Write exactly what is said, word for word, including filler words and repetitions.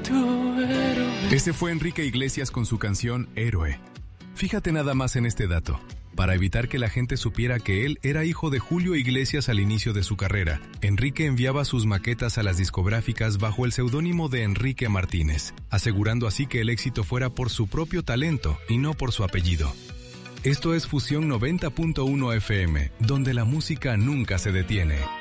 tu héroe. Ese fue Enrique Iglesias con su canción Héroe. Fíjate nada más en este dato. Para evitar que la gente supiera que él era hijo de Julio Iglesias al inicio de su carrera, Enrique enviaba sus maquetas a las discográficas bajo el seudónimo de Enrique Martínez, asegurando así que el éxito fuera por su propio talento y no por su apellido. Esto es Fusión noventa punto uno F M, donde la música nunca se detiene.